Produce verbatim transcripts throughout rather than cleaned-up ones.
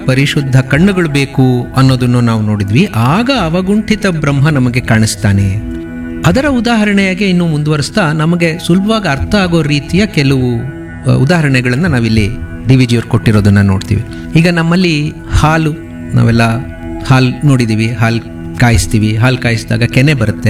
ಪರಿಶುದ್ಧ ಕಣ್ಣುಗಳು ಬೇಕು ಅನ್ನೋದನ್ನು ನಾವು ನೋಡಿದ್ವಿ. ಆಗ ಅವಗುಂಠಿತ ಬ್ರಹ್ಮ ನಮಗೆ ಕಾಣಿಸ್ತಾನೆ. ಅದರ ಉದಾಹರಣೆಯಾಗಿ ಇನ್ನು ಮುಂದುವರಿಸ್ತಾ ನಮಗೆ ಸುಲಭವಾಗಿ ಅರ್ಥ ಆಗೋ ರೀತಿಯ ಕೆಲವು ಉದಾಹರಣೆಗಳನ್ನು ನಾವಿಲ್ಲಿ ಡಿ ವಿ ಜಿಯವ್ರು ಕೊಟ್ಟಿರೋದನ್ನು ನೋಡ್ತೀವಿ. ಈಗ ನಮ್ಮಲ್ಲಿ ಹಾಲು, ನಾವೆಲ್ಲ ಹಾಲು ನೋಡಿದ್ದೀವಿ, ಹಾಲು ಕಾಯಿಸ್ತೀವಿ. ಹಾಲು ಕಾಯಿಸಿದಾಗ ಕೆನೆ ಬರುತ್ತೆ,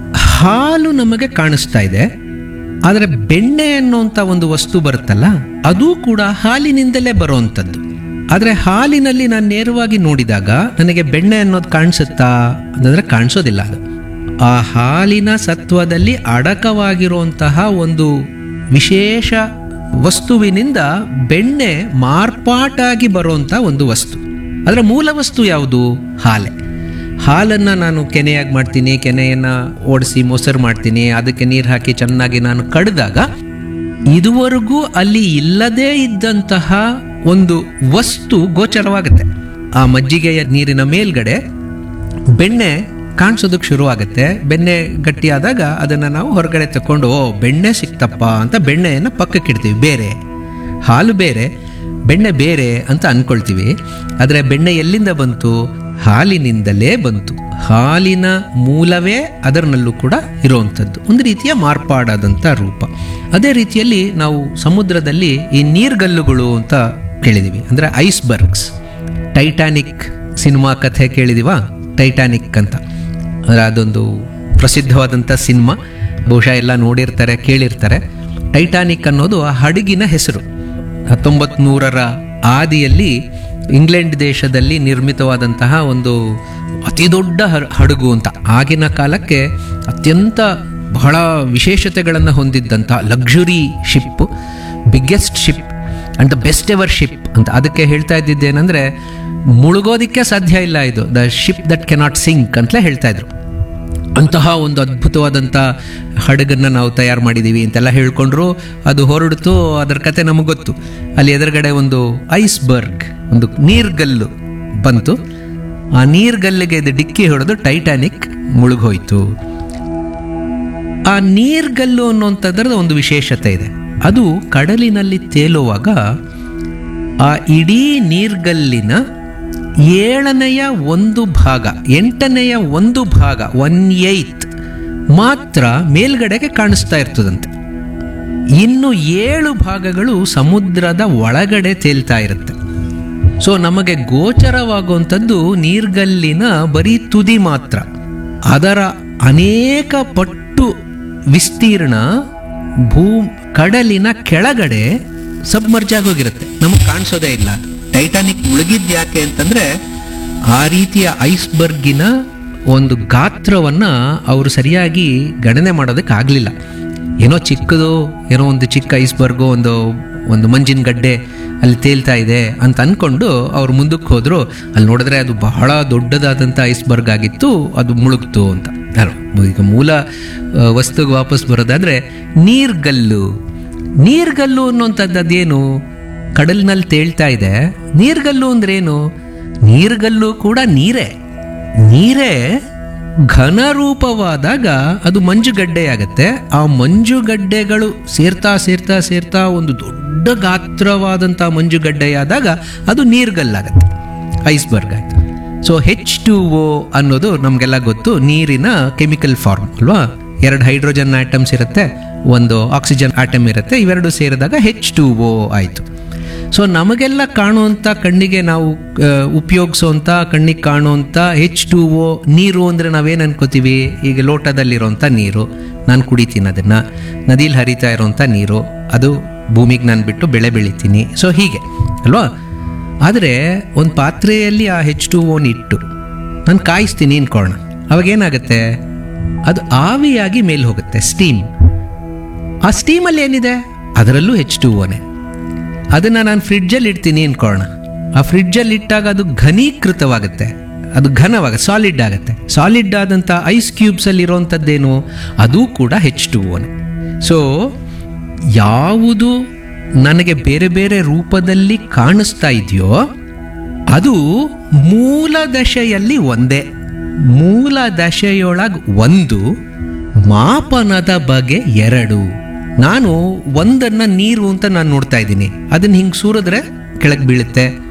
ಹಾಲು ನಮಗೆ ಕಾಣಿಸ್ತಾ ಇದೆ. ಆದರೆ ಬೆಣ್ಣೆ ಅನ್ನೋಂಥ ಒಂದು ವಸ್ತು ಬರುತ್ತಲ್ಲ, ಅದು ಕೂಡ ಹಾಲಿನಿಂದಲೇ ಬರೋವಂಥದ್ದು. ಆದರೆ ಹಾಲಿನಲ್ಲಿ ನಾನು ನೇರವಾಗಿ ನೋಡಿದಾಗ ನನಗೆ ಬೆಣ್ಣೆ ಅನ್ನೋದು ಕಾಣಿಸುತ್ತಾ ಅಂತಂದರೆ ಕಾಣಿಸೋದಿಲ್ಲ. ಅದು ಆ ಹಾಲಿನ ಸತ್ವದಲ್ಲಿ ಅಡಕವಾಗಿರುವಂತಹ ಒಂದು ವಿಶೇಷ ವಸ್ತುವಿನಿಂದ ಬೆಣ್ಣೆ ಮಾರ್ಪಾಟಾಗಿ ಬರುವಂಥ ಒಂದು ವಸ್ತು. ಅದರ ಮೂಲ ವಸ್ತು ಯಾವುದು? ಹಾಲೆ. ಹಾಲನ್ನು ನಾನು ಕೆನೆಯಾಗಿ ಮಾಡ್ತೀನಿ, ಕೆನೆಯನ್ನು ಓಡಿಸಿ ಮೊಸರು ಮಾಡ್ತೀನಿ, ಅದಕ್ಕೆ ನೀರು ಹಾಕಿ ಚೆನ್ನಾಗಿ ನಾನು ಕಡಿದಾಗ ಇದುವರೆಗೂ ಅಲ್ಲಿ ಇಲ್ಲದೇ ಇದ್ದಂತಹ ಒಂದು ವಸ್ತು ಗೋಚರವಾಗುತ್ತೆ. ಆ ಮಜ್ಜಿಗೆಯ ನೀರಿನ ಮೇಲ್ಗಡೆ ಬೆಣ್ಣೆ ಕಾಣಿಸೋದಕ್ಕೆ ಶುರುವಾಗುತ್ತೆ. ಬೆಣ್ಣೆ ಗಟ್ಟಿಯಾದಾಗ ಅದನ್ನು ನಾವು ಹೊರಗಡೆ ತಗೊಂಡು ಓ ಬೆಣ್ಣೆ ಸಿಕ್ತಪ್ಪ ಅಂತ ಬೆಣ್ಣೆಯನ್ನು ಪಕ್ಕಕ್ಕಿಡ್ತೀವಿ. ಬೇರೆ ಹಾಲು ಬೇರೆ, ಬೆಣ್ಣೆ ಬೇರೆ ಅಂತ ಅಂದ್ಕೊಳ್ತೀವಿ. ಆದರೆ ಬೆಣ್ಣೆ ಎಲ್ಲಿಂದ ಬಂತು? ಹಾಲಿನಿಂದಲೇ ಬಂತು. ಹಾಲಿನ ಮೂಲವೇ ಅದರಲ್ಲೂ ಕೂಡ ಇರುವಂಥದ್ದು, ಒಂದು ರೀತಿಯ ಮಾರ್ಪಾಡಾದಂಥ ರೂಪ. ಅದೇ ರೀತಿಯಲ್ಲಿ ನಾವು ಸಮುದ್ರದಲ್ಲಿ ಈ ನೀರ್ಗಲ್ಲುಗಳು ಅಂತ ಕೇಳಿದ್ದೀವಿ, ಅಂದರೆ ಐಸ್ಬರ್ಗ್ಸ್. ಟೈಟಾನಿಕ್ ಸಿನಿಮಾ ಕಥೆ ಕೇಳಿದೀವ, ಟೈಟಾನಿಕ್ ಅಂತ. ಅಂದರೆ ಅದೊಂದು ಪ್ರಸಿದ್ಧವಾದಂಥ ಸಿನಿಮಾ, ಬಹುಶಃ ಎಲ್ಲ ನೋಡಿರ್ತಾರೆ, ಕೇಳಿರ್ತಾರೆ. ಟೈಟಾನಿಕ್ ಅನ್ನೋದು ಆ ಹಡಗಿನ ಹೆಸರು. ಹತ್ತೊಂಬತ್ತು ನೂರರ ಆದಿಯಲ್ಲಿ ಇಂಗ್ಲೆಂಡ್ ದೇಶದಲ್ಲಿ ನಿರ್ಮಿತವಾದಂತಹ ಒಂದು ಅತಿ ದೊಡ್ಡ ಹಡಗು ಅಂತ. ಆಗಿನ ಕಾಲಕ್ಕೆ ಅತ್ಯಂತ ಬಹಳ ವಿಶೇಷತೆಗಳನ್ನು ಹೊಂದಿದ್ದಂಥ luxury ship, biggest ship and the best ever ship ಅಂತ. ಅದಕ್ಕೆ ಹೇಳ್ತಾ ಇದ್ದಿದ್ದೇನೆಂದರೆ ಮುಳುಗೋದಿಕ್ಕೆ ಸಾಧ್ಯ ಇಲ್ಲ, ಇದು the ship that cannot sync ಅಂತಲೇ ಹೇಳ್ತಾ ಇದ್ರು. ಅಂತಹ ಒಂದು ಅದ್ಭುತವಾದಂಥ ಹಡಗನ್ನು ನಾವು ತಯಾರು ಮಾಡಿದ್ದೀವಿ ಅಂತೆಲ್ಲ ಹೇಳ್ಕೊಂಡ್ರು. ಅದು ಹೊರಡ್ತು, ಅದರ ಕತೆ ನಮಗೆ ಗೊತ್ತು. ಅಲ್ಲಿ ಎದುರುಗಡೆ ಒಂದು ಐಸ್ಬರ್ಗ್, ಒಂದು ನೀರ್ಗಲ್ಲು ಬಂತು. ಆ ನೀರ್ಗಲ್ಲಿಗೆ ಇದು ಡಿಕ್ಕಿ ಹೊಡೆದು ಟೈಟಾನಿಕ್ ಮುಳುಗೋಯ್ತು. ಆ ನೀರ್ಗಲ್ಲು ಅನ್ನುವಂಥದ್ರದ ಒಂದು ವಿಶೇಷತೆ ಇದೆ. ಅದು ಕಡಲಿನಲ್ಲಿ ತೇಲುವಾಗ ಆ ಇಡೀ ನೀರ್ಗಲ್ಲಿನ ಏಳನೆಯ ಒಂದು ಭಾಗ, ಎಂಟನೆಯ ಒಂದು ಭಾಗ, ಒನ್ ಏಯ್ತ್ ಮಾತ್ರ ಮೇಲ್ಗಡೆಗೆ ಕಾಣಿಸ್ತಾ ಇರ್ತದಂತೆ. ಇನ್ನು ಏಳು ಭಾಗಗಳು ಸಮುದ್ರದ ಒಳಗಡೆ ತೇಲ್ತಾ ಇರುತ್ತೆ. ಸೊ ನಮಗೆ ಗೋಚರವಾಗುವಂಥದ್ದು ನೀರ್ಗಲ್ಲಿನ ಬರೀ ತುದಿ ಮಾತ್ರ. ಅದರ ಅನೇಕ ಪಟ್ಟು ವಿಸ್ತೀರ್ಣ ಭೂ ಕಡಲಿನ ಕೆಳಗಡೆ ಸಬ್ಮರ್ಜ್ ಆಗೋಗಿರುತ್ತೆ, ನಮಗೆ ಕಾಣಿಸೋದೇ ಇಲ್ಲ. ಟೈಟಾನಿಕ್ ಮುಳುಗಿದ್ ಯಾಕೆ ಅಂತಂದ್ರೆ ಆ ರೀತಿಯ ಐಸ್ಬರ್ಗಿನ ಒಂದು ಗಾತ್ರವನ್ನ ಅವರು ಸರಿಯಾಗಿ ಗಣನೆ ಮಾಡೋದಕ್ಕೆ ಆಗಲಿಲ್ಲ. ಏನೋ ಚಿಕ್ಕದು, ಏನೋ ಒಂದು ಚಿಕ್ಕ ಐಸ್ಬರ್ಗು, ಒಂದು ಒಂದು ಮಂಜಿನ ಗಡ್ಡೆ ಅಲ್ಲಿ ತೇಲ್ತಾ ಇದೆ ಅಂತ ಅಂದ್ಕೊಂಡು ಅವ್ರು ಮುಂದಕ್ಕೆ ಹೋದ್ರು. ಅಲ್ಲಿ ನೋಡಿದ್ರೆ ಅದು ಬಹಳ ದೊಡ್ಡದಾದಂಥ ಐಸ್ಬರ್ಗ್ ಆಗಿತ್ತು, ಅದು ಮುಳುಗ್ತು ಅಂತ. ಈಗ ಮೂಲ ವಸ್ತುಗೆ ವಾಪಸ್ ಬರೋದಾದ್ರೆ ನೀರ್ಗಲ್ಲು. ನೀರ್ಗಲ್ಲು ಅನ್ನುವಂಥದ್ದು ಅದೇನು? ಕಡಲಿನಲ್ಲಿ ತೇಳ್ತಾ ಇದೆ. ನೀರ್ಗಲ್ಲು ಅಂದ್ರೆ ಏನು? ನೀರ್ಗಲ್ಲು ಕೂಡ ನೀರೇ. ನೀರೇ ಘನರೂಪವಾದಾಗ ಅದು ಮಂಜುಗಡ್ಡೆಯಾಗತ್ತೆ. ಆ ಮಂಜುಗಡ್ಡೆಗಳು ಸೇರ್ತಾ ಸೇರ್ತಾ ಸೇರ್ತಾ ಒಂದು ದೊಡ್ಡ ಗಾತ್ರವಾದಂಥ ಮಂಜುಗಡ್ಡೆಯಾದಾಗ ಅದು ನೀರ್ಗಲ್ಲಾಗತ್ತೆ, ಐಸ್ಬರ್ಗ್ ಆಯ್ತು. ಸೊ ಹೆಚ್ ಟು ಓ ಅನ್ನೋದು ನಮಗೆಲ್ಲ ಗೊತ್ತು, ನೀರಿನ ಕೆಮಿಕಲ್ ಫಾರ್ಮ್ ಅಲ್ವಾ? ಎರಡು ಹೈಡ್ರೋಜನ್ ಆಟಮ್ಸ್ ಇರುತ್ತೆ, ಒಂದು ಆಕ್ಸಿಜನ್ ಆಟಮ್ ಇರುತ್ತೆ, ಇವೆರಡು ಸೇರಿದಾಗ ಹೆಚ್ ಟು ಓ ಆಯಿತು. ಸೊ ನಮಗೆಲ್ಲ ಕಾಣುವಂಥ, ಕಣ್ಣಿಗೆ ನಾವು ಉಪಯೋಗಿಸೋವಂಥ, ಕಣ್ಣಿಗೆ ಕಾಣುವಂಥ ಹೆಚ್ ಟು ಓ ನೀರು ಅಂದರೆ ನಾವೇನು ಅನ್ಕೋತೀವಿ? ಈಗ ಲೋಟದಲ್ಲಿರೋಂಥ ನೀರು, ನಾನು ಕುಡಿತೀನಿ ಅದನ್ನು, ನದಿಲಿ ಹರಿತಾ ಇರೋವಂಥ ನೀರು, ಅದು ಭೂಮಿಗೆ ನಾನು ಬಿಟ್ಟು ಬೆಳೆ ಬೆಳಿತೀನಿ, ಸೊ ಹೀಗೆ ಅಲ್ವಾ? ಆದರೆ ಒಂದು ಪಾತ್ರೆಯಲ್ಲಿ ಆ ಹೆಚ್ ಟು ಓನ್ ಇಟ್ಟು ನಾನು ಕಾಯಿಸ್ತೀನಿ ಅನ್ಕೊಳ್ಳೋಣ, ಅವಾಗೇನಾಗುತ್ತೆ? ಅದು ಆವಿಯಾಗಿ ಮೇಲೆ ಹೋಗುತ್ತೆ, ಸ್ಟೀಮ್. ಆ ಸ್ಟೀಮಲ್ಲಿ ಏನಿದೆ? ಅದರಲ್ಲೂ ಹೆಚ್ ಟು ಓನೇ. ಅದನ್ನು ನಾನು ಫ್ರಿಡ್ಜಲ್ಲಿ ಇಡ್ತೀನಿ ಅನ್ಕೊಳ್ಳೋಣ, ಆ ಫ್ರಿಡ್ಜಲ್ಲಿ ಇಟ್ಟಾಗ ಅದು ಘನೀಕೃತವಾಗುತ್ತೆ, ಅದು ಘನವಾಗ ಸಾಲಿಡ್ ಆಗುತ್ತೆ. ಸಾಲಿಡ್ ಆದಂಥ ಐಸ್ ಕ್ಯೂಬ್ಸಲ್ಲಿ ಇರೋವಂಥದ್ದೇನು? ಅದು ಕೂಡ ಹೆಚ್ ಟು ಓನೇ. ಸೊ ಯಾವುದು ನನಗೆ ಬೇರೆ ಬೇರೆ ರೂಪದಲ್ಲಿ ಕಾಣಿಸ್ತಾ ಇದೆಯೋ ಅದು ಮೂಲ ದಶೆಯಲ್ಲಿ ಒಂದೇ. ಮೂಲ ದಶೆಯೊಳಗೆ ಒಂದು, ಮಾಪನದ ಬಗೆ ಎರಡು. ನಾನು ಒಂದನ್ನು ನೀರು ಅಂತ ನಾನು ನೋಡ್ತಾ ಇದ್ದೀನಿ, ಅದನ್ನು ಹಿಂಗೆ ಸೂರಿದ್ರೆ ಕೆಳಗೆ ಬೀಳುತ್ತೆ,